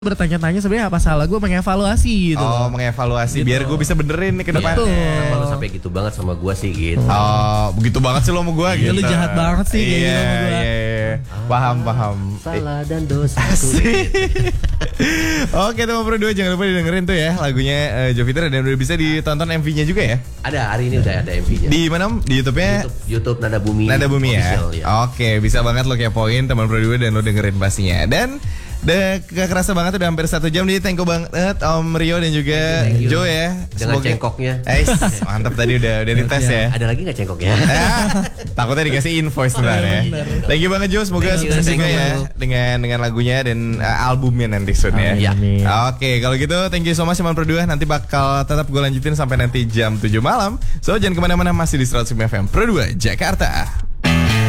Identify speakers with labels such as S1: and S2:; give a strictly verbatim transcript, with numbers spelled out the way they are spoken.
S1: Bertanya-tanya sebenarnya apa salah gue mengevaluasi gitu.
S2: Oh, mengevaluasi
S1: gitu.
S2: Biar gue bisa benerin nih ke depannya.
S3: Kenapa lu sampai gitu banget sama gue sih gitu.
S2: Oh, begitu banget sih lo sama gue gitu.
S1: Lu jahat banget sih kayak
S2: iya,
S1: gitu sama gue.
S2: Iya, iya. Paham, paham.
S3: Salah dan dosa.
S2: Oke, teman Pro dua jangan lupa didengerin tuh ya lagunya uh, Joviter dan udah bisa ditonton M V-nya juga ya.
S3: Ada, hari ini udah ada M V-nya.
S2: Di mana? Di YouTube-nya?
S3: YouTube, YouTube Nada Bumi.
S2: Nada Bumi ya.
S3: Official, ya.
S2: Oke, bisa banget lo kepoin teman Pro dua dan lo dengerin pastinya. Dan udah gak kerasa banget udah hampir satu jam. Jadi thank you banget Om Rio dan juga
S3: Thank you, thank you.
S2: Joe ya.
S3: Dengan
S2: Semoga...
S3: cengkoknya.
S2: Eh, mantap tadi udah udah dites ya.
S3: Ada lagi gak cengkoknya?
S2: Ah, takutnya dikasih invoice ntar ya. Thank you banget Joe, semoga
S3: Thank you,
S2: sukses
S3: thank
S2: juga
S3: you.
S2: ya dengan dengan lagunya dan uh, albumnya nanti soon ya.
S3: Amin.
S2: Oke, kalau gitu thank you so much teman Pro dua. Nanti bakal tetap gue lanjutin sampai nanti jam tujuh malam. So jangan kemana-mana, masih di seratus lima F M Pro dua Jakarta.